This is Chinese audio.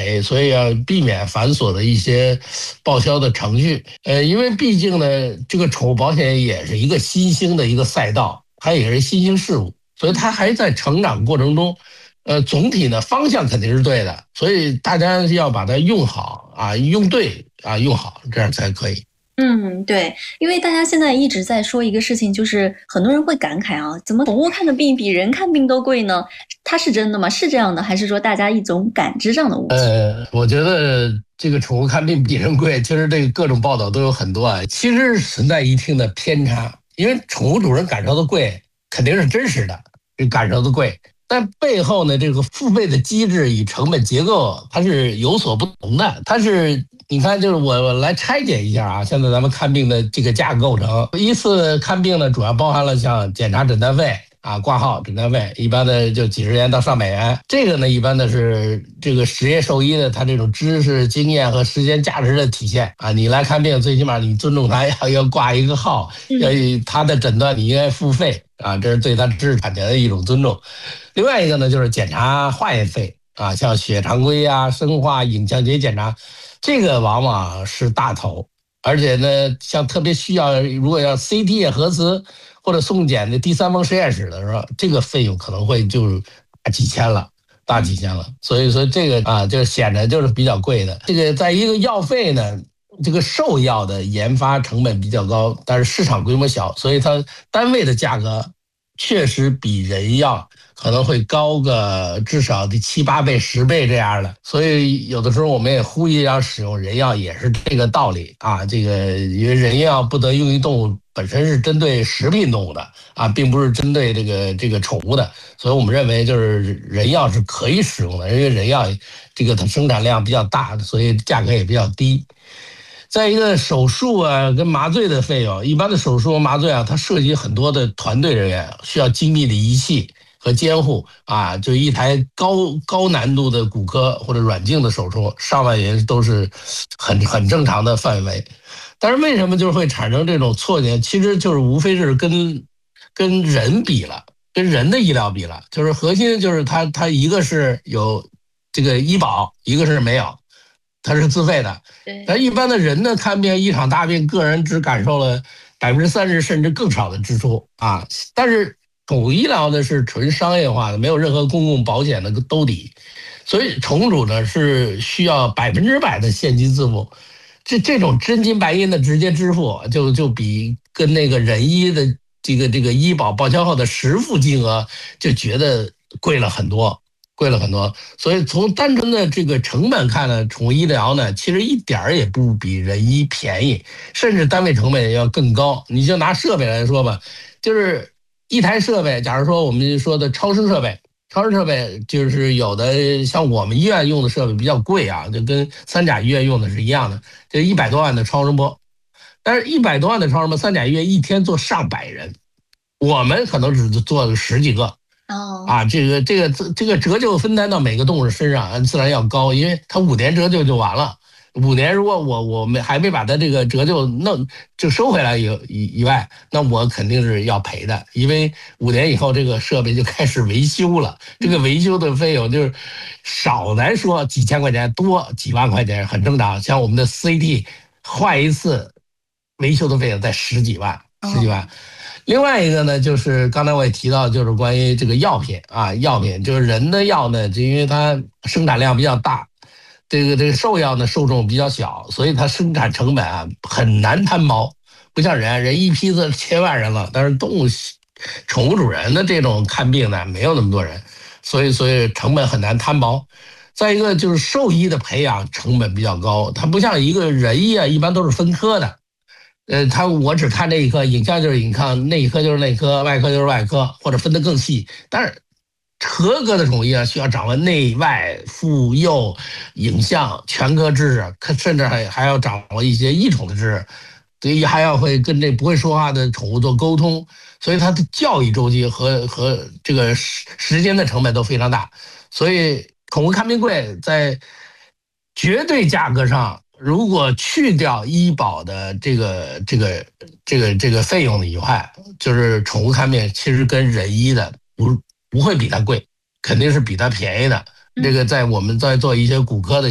赔，所以要避免繁琐的一些报销的程序。因为毕竟呢，这个宠物保险也是一个新兴的一个赛道，它也是新兴事物，所以它还在成长过程中。总体呢方向肯定是对的，所以大家要把它用好啊，用对啊，用好，这样才可以。 对，因为大家现在一直在说一个事情，就是很多人会感慨啊，怎么宠物看的病比人看病都贵呢？它是真的吗？是这样的，还是说大家一种感知上的误区？ 我觉得这个宠物看病比人贵，其实这个各种报道都有很多啊，其实存在一定的偏差，因为宠物主人感受的贵肯定是真实的，这感受的贵。但背后呢，这个付费的机制与成本结构它是有所不同的。它是你看，就是我来拆解一下啊，现在咱们看病的这个价格构成，一次看病呢，主要包含了像检查诊断费啊、挂号诊断费，一般的就几十元到上百元。这个呢，一般的是这个职业兽医的他这种知识、经验和时间价值的体现啊。你来看病，最起码你尊重他，要挂一个号，要他的诊断你应该付费啊，这是对他知识产权的一种尊重。另外一个呢，就是检查化验费啊，像血常规啊、生化、影像学检查，这个往往是大头，而且呢，像特别需要如果要 CT 核磁或者送检的第三方实验室的时候，这个费用可能会就大几千了。大几千了，所以说这个啊，就显得就是比较贵的。这个在一个药费呢，这个兽药的研发成本比较高，但是市场规模小，所以它单位的价格确实比人药可能会高个至少得7、8倍、10倍这样的。所以有的时候我们也呼吁要使用人药，也是这个道理啊。这个因为人药不得用于动物，本身是针对食品动物的啊，并不是针对这个宠物的。所以我们认为就是人药是可以使用的，因为人药这个它生产量比较大，所以价格也比较低。再一个手术啊跟麻醉的费用，一般的手术麻醉啊，它涉及很多的团队人员，需要精密的仪器和监护啊，就一台高难度的骨科或者软镜的手术，上万元都是很正常的范围。但是为什么就是会产生这种错觉？其实就是无非是跟人比了，跟人的医疗比了，就是核心就是它一个是有这个医保，一个是没有。它是自费的， 对， 但一般的人呢，看病一场大病，个人只感受了30%甚至更少的支出啊。但是宠物医疗呢是纯商业化的，没有任何公共保险的兜底，所以宠主呢是需要100%的现金支付。这种真金白银的直接支付，就比跟那个人医的这个医保报销后的实付金额就觉得贵了很多。贵了很多，所以从单纯的这个成本看呢，宠物医疗呢，其实一点儿也不比人医便宜，甚至单位成本要更高。你就拿设备来说吧，就是一台设备，假如说我们说的超声设备，超声设备就是有的像我们医院用的设备比较贵啊，就跟三甲医院用的是一样的，就100多万的超声波，但是100多万的超声波，三甲医院一天做上百人，我们可能只做了十几个。 哦， 啊，这个折旧分担到每个动物身上，自然要高，因为它5年折旧就完了。5年如果我还没把它这个折旧就收回来以外，那我肯定是要赔的，因为5年以后这个设备就开始维修了，这个维修的费用就是少来说几千块钱，多几万块钱很正常。像我们的 CT 换一次维修的费用在十几万，十几哦， 万。另外一个呢，就是刚才我也提到，就是关于这个药品啊，药品就是人的药呢，就因为它生产量比较大，这个兽药呢受众比较小，所以它生产成本啊很难摊薄，不像人一批次千万人了，但是宠物主人的这种看病呢没有那么多人，所以成本很难摊薄。再一个就是兽医的培养成本比较高，它不像一个人医啊，一般都是分科的。我只看这一科，影像就是影像，内科就是内科，外科就是外科，或者分得更细。但是合格的宠物医啊，需要掌握内外妇幼影像全科知识，甚至还要掌握一些异宠的知识，对，还要会跟这不会说话的宠物做沟通，所以它的教育周期和这个时间的成本都非常大。所以宠物看病贵，在绝对价格上。如果去掉医保的这个费用以外，就是宠物看病其实跟人医的不会比它贵，肯定是比它便宜的。这嗯。 个在我们在做一些骨科的